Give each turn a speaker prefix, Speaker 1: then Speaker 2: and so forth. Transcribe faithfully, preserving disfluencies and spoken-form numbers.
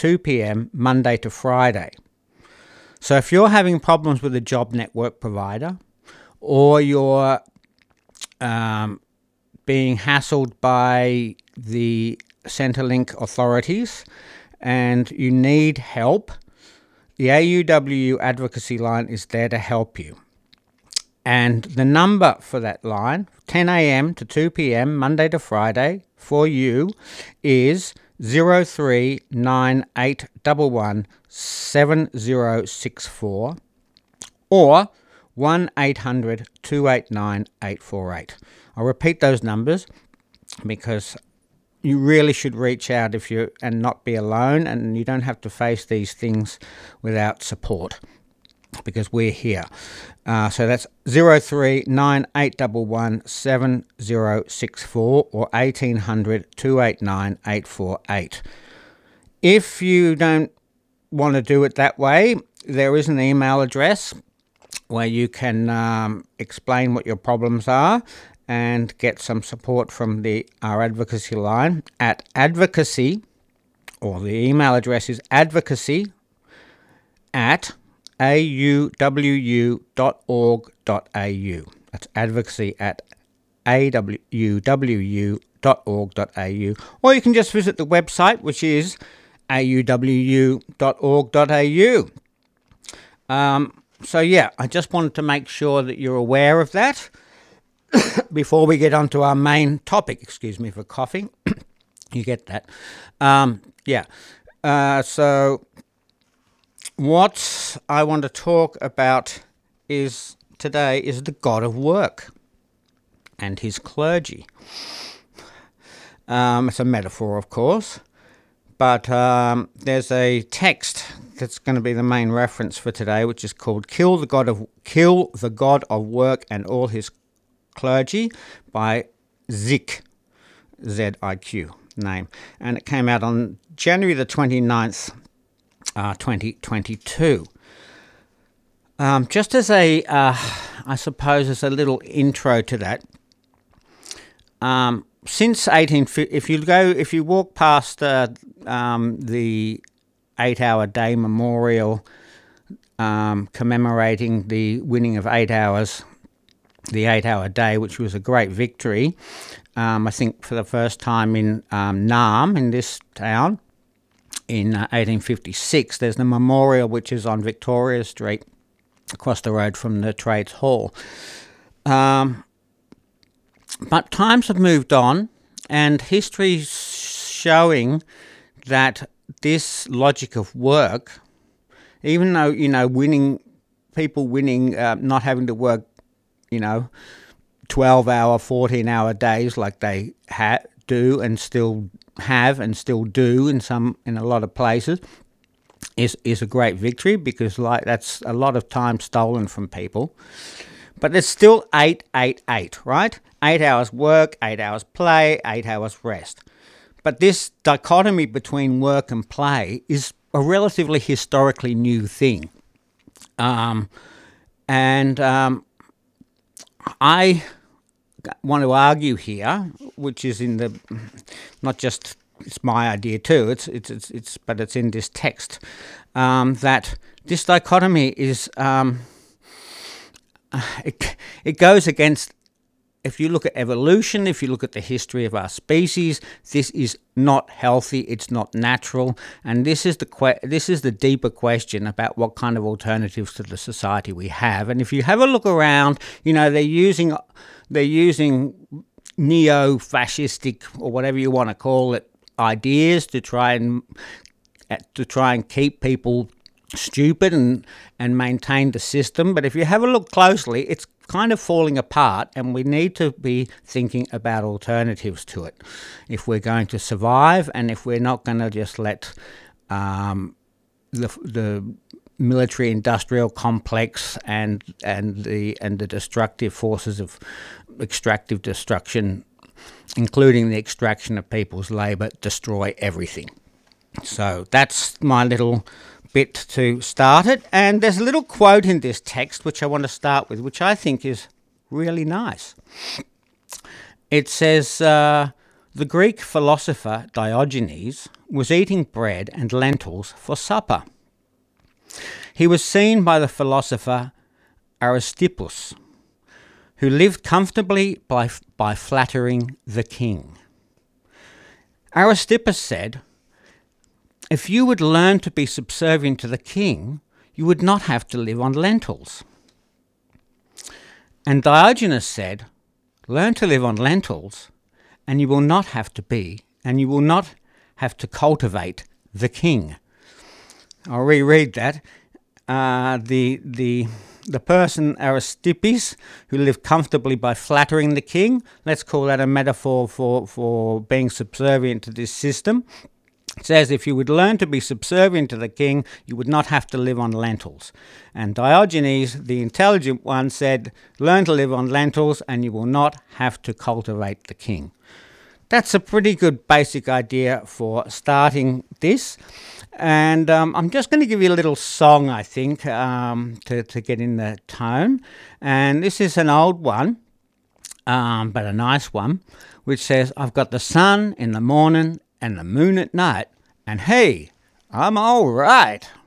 Speaker 1: two p m Monday to Friday. So if you're having problems with a job network provider, or you're um, being hassled by the Centrelink authorities and you need help, the A U W U advocacy line is there to help you. And the number for that line, ten a m to two p m Monday to Friday, for you is zero three nine eight one one seven zero six four or one eight hundred two eight nine eight four eight. I'll repeat those numbers because you really should reach out if you and not be alone, and you don't have to face these things without support, because we're here. Uh, so that's zero three nine eight one one seven zero six four or eighteen hundred two eight nine eight four eight. If you don't want to do it that way, there is an email address where you can um, explain what your problems are and get some support from the our advocacy line at advocacy, or the email address is advocacy at a u w u dot org dot a u. That's advocacy at a u w u dot org dot a u. Or you can just visit the website, which is a u w u dot org dot a u. Um, so yeah, I just wanted to make sure that you're aware of that before we get on to our main topic. Excuse me for coughing. You get that. Um, yeah. Uh, so what I want to talk about is today is the God of work and his clergy. Um, it's a metaphor, of course, but um, there's a text that's going to be the main reference for today, which is called "Kill the God of Kill the God of Work and All His Clergy" by Ziq, Z I Q name, and it came out on January the twenty-ninth, uh, twenty twenty-two. Um, just as a, uh, I suppose, as a little intro to that, um, since eighteen fifty, if you go, if you walk past uh, um, the eight-hour day memorial um, commemorating the winning of eight hours, the eight-hour day, which was a great victory, um, I think for the first time in um, Naarm, in this town, in uh, eighteen fifty-six. There's the memorial, which is on Victoria Street, across the road from the Trades Hall. Um, but times have moved on, and history's showing that this logic of work, even though, you know, winning, people winning, uh, not having to work, you know, twelve-hour, fourteen-hour days like they ha- do and still have and still do in some in a lot of places, is is a great victory, because like that's a lot of time stolen from people. But it's still eight, eight, eight, right? Eight hours work, eight hours play, eight hours rest. But this dichotomy between work and play is a relatively historically new thing. Um, and um, I want to argue here, which is in the, not just, it's my idea too, it's it's it's, it's but it's in this text, um, that this dichotomy is, um, it, it goes against, if you look at evolution, if you look at the history of our species, this is not healthy, it's not natural, and this is the que- this is the deeper question about what kind of alternatives to the society we have. And if you have a look around, you know, they're using they're using neo-fascistic, or whatever you want to call it, ideas to try and to try and keep people stupid and and maintain the system. But if you have a look closely, it's kind of falling apart, and we need to be thinking about alternatives to it if we're going to survive, and if we're not going to just let um, the the military industrial complex and and the and the destructive forces of extractive destruction, including the extraction of people's labour, destroy everything. So that's my little bit to start it. And there's a little quote in this text which I want to start with, which I think is really nice. It says, uh, The Greek philosopher Diogenes was eating bread and lentils for supper. He was seen by the philosopher Aristippus, who lived comfortably by, by flattering the king. Aristippus said, "If you would learn to be subservient to the king, you would not have to live on lentils." And Diogenes said, "Learn to live on lentils, and you will not have to be, and you will not have to cultivate the king." I'll reread that. Uh, the the the person Aristippus, who lived comfortably by flattering the king, let's call that a metaphor for, for being subservient to this system. It says, if you would learn to be subservient to the king, you would not have to live on lentils. And Diogenes, the intelligent one, said, learn to live on lentils and you will not have to cultivate the king. That's a pretty good basic idea for starting this. And um, I'm just going to give you a little song, I think, um, to, to get in the tone. And this is an old one, um, but a nice one, which says, I've got the sun in the morning and the moon at night, and hey, I'm all right.